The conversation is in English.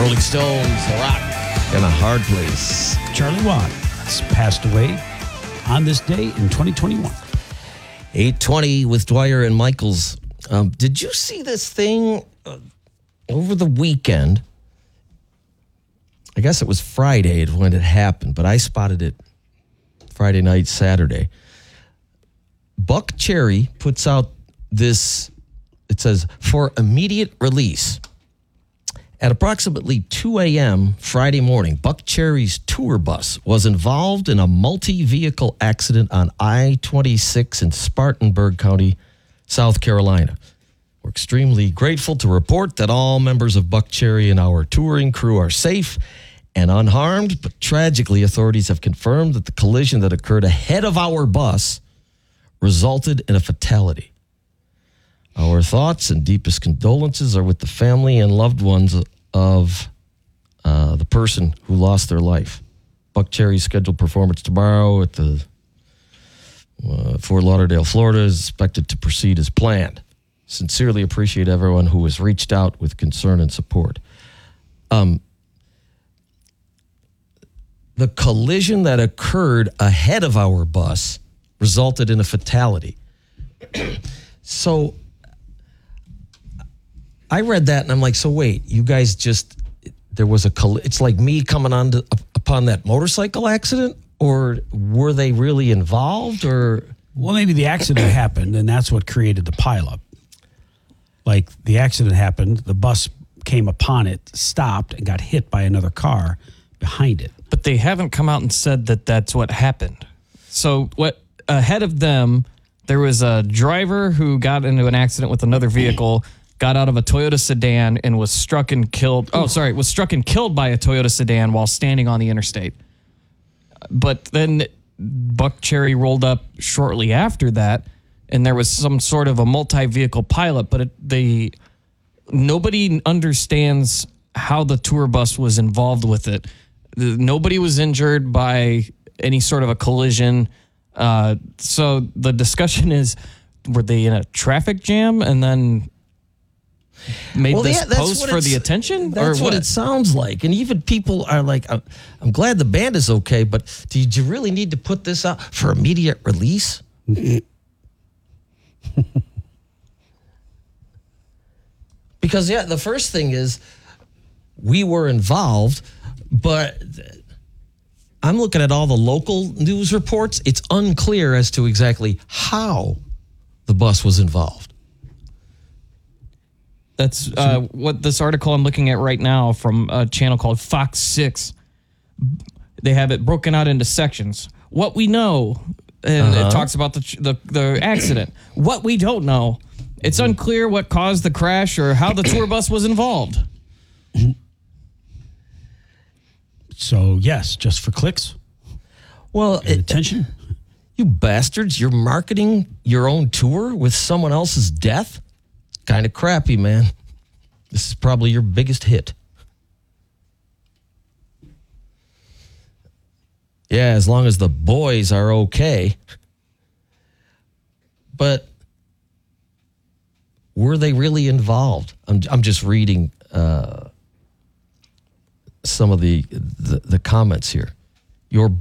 Rolling Stones, The Rock. In a hard place. Charlie Watts passed away on this day in 2021. 8:20 with Dwyer and Michaels. Did you see this thing over the weekend? I guess it was Friday when it happened, but I spotted it Friday night, Saturday. Buck Cherry puts out this, it says, for immediate release. At approximately 2 a.m. Friday morning, Buck Cherry's tour bus was involved in a multi-vehicle accident on I-26 in Spartanburg County, South Carolina. We're extremely grateful to report that all members of Buck Cherry and our touring crew are safe and unharmed, but tragically, authorities have confirmed that the collision that occurred ahead of our bus resulted in a fatality. Our thoughts and deepest condolences are with the family and loved ones of the person who lost their life. Buck Cherry's scheduled performance tomorrow at the Fort Lauderdale, Florida, is expected to proceed as planned. Sincerely appreciate everyone who has reached out with concern and support. The collision that occurred ahead of our bus resulted in a fatality. So I read that and I'm like, so wait, you guys just, there was it's like me coming upon that motorcycle accident, or were they really involved, or? Well, maybe the accident happened and that's what created the pileup. Like the accident happened, the bus came upon it, stopped, and got hit by another car behind it. But they haven't come out and said that that's what happened. So what ahead of them, there was a driver who got into an accident with another vehicle, got out of a Toyota sedan and was struck and killed. Was struck and killed by a Toyota sedan while standing on the interstate. But then Buck Cherry rolled up shortly after that, and there was some sort of a multi-vehicle pileup, but nobody understands how the tour bus was involved with it. Nobody was injured by any sort of a collision. So the discussion is, were they in a traffic jam and then made this post for the attention? That's what it sounds like. And even people are like, I'm glad the band is okay, but did you really need to put this out for immediate release? Because, the first thing is we were involved, but I'm looking at all the local news reports. It's unclear as to exactly how the bus was involved. That's what this article I'm looking at right now from a channel called Fox 6. They have it broken out into sections. What we know, and it talks about the accident. What we don't know. It's unclear what caused the crash or how the tour bus was involved. So, yes, just for clicks. Well, attention. You bastards, you're marketing your own tour with someone else's death? Kind of crappy, man. This is probably your biggest hit. Yeah, as long as the boys are okay. But were they really involved? I'm just reading some of the comments here. Your